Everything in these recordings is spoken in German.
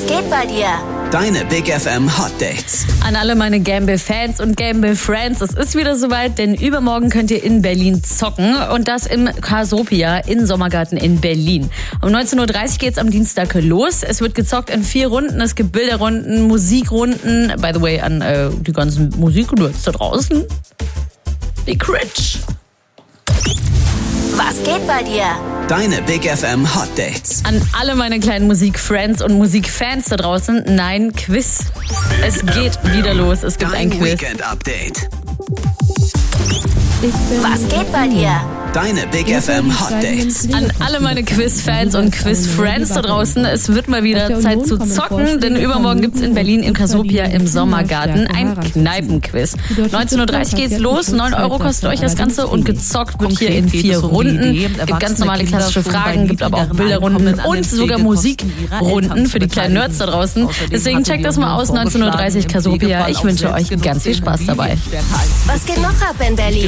Was geht bei dir? Deine Big FM Hot Dates. An alle meine Gamble-Fans und Gamble-Friends, es ist wieder soweit, denn übermorgen könnt ihr in Berlin zocken und das im Casopia in Sommergarten in Berlin. Um 19.30 Uhr geht's am Dienstag los. Es wird gezockt in 4 Runden, es gibt Bilderrunden, Musikrunden. By the way, an die ganzen Musiknerds da draußen. Wie cringe. Was geht bei dir? Deine Big FM Hot Dates. An alle meine kleinen Musikfriends und Musikfans da draußen, nein, Quiz. Es geht wieder los, es gibt ein Dein Quiz. Weekend Update. Was geht bei dir? Deine Big FM Hot Dates. An alle meine Quiz-Fans und Quiz-Friends da draußen, es wird mal wieder Zeit zu zocken, denn übermorgen gibt's in Berlin im Casopia im Sommergarten ein Kneipenquiz. 19.30 Uhr geht's los, 9 Euro kostet euch das Ganze und gezockt wird hier in 4 Runden. Gibt ganz normale klassische Fragen, gibt aber auch Bilderrunden und sogar Musikrunden für die kleinen Nerds da draußen. Deswegen checkt das mal aus, 19.30 Uhr Casopia. Ich wünsche euch ganz viel Spaß dabei. Was geht noch ab in Berlin?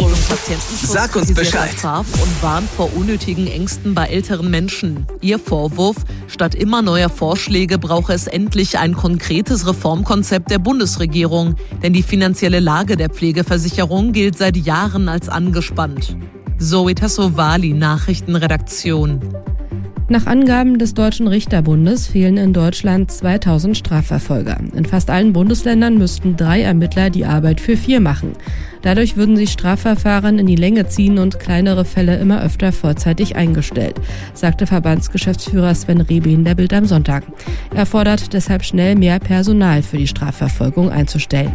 Sag uns Bescheid. Und warnt vor unnötigen Ängsten bei älteren Menschen. Ihr Vorwurf: Statt immer neuer Vorschläge brauche es endlich ein konkretes Reformkonzept der Bundesregierung. Denn die finanzielle Lage der Pflegeversicherung gilt seit Jahren als angespannt. Zoe Tassovali, Nachrichtenredaktion. Nach Angaben des Deutschen Richterbundes fehlen in Deutschland 2000 Strafverfolger. In fast allen Bundesländern müssten 3 Ermittler die Arbeit für 4 machen. Dadurch würden sich Strafverfahren in die Länge ziehen und kleinere Fälle immer öfter vorzeitig eingestellt, sagte Verbandsgeschäftsführer Sven Rehbein der Bild am Sonntag. Er fordert deshalb schnell mehr Personal für die Strafverfolgung einzustellen.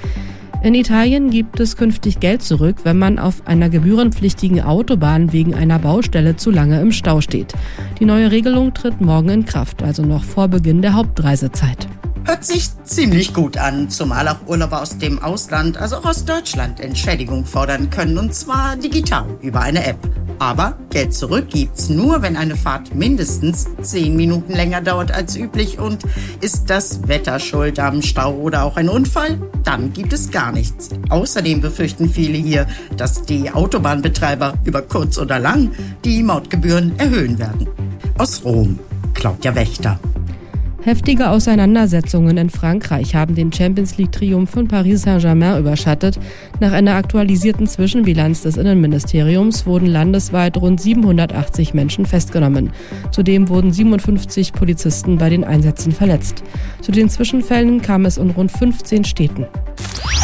In Italien gibt es künftig Geld zurück, wenn man auf einer gebührenpflichtigen Autobahn wegen einer Baustelle zu lange im Stau steht. Die neue Regelung tritt morgen in Kraft, also noch vor Beginn der Hauptreisezeit. Hört sich ziemlich gut an, zumal auch Urlauber aus dem Ausland, also auch aus Deutschland, Entschädigung fordern können, und zwar digital über eine App. Aber Geld zurück gibt's nur, wenn eine Fahrt mindestens 10 Minuten länger dauert als üblich, und ist das Wetter schuld am Stau oder auch ein Unfall, dann gibt es gar nichts. Außerdem befürchten viele hier, dass die Autobahnbetreiber über kurz oder lang die Mautgebühren erhöhen werden. Aus Rom, Claudia Wächter. Heftige Auseinandersetzungen in Frankreich haben den Champions-League-Triumph von Paris Saint-Germain überschattet. Nach einer aktualisierten Zwischenbilanz des Innenministeriums wurden landesweit rund 780 Menschen festgenommen. Zudem wurden 57 Polizisten bei den Einsätzen verletzt. Zu den Zwischenfällen kam es in rund 15 Städten.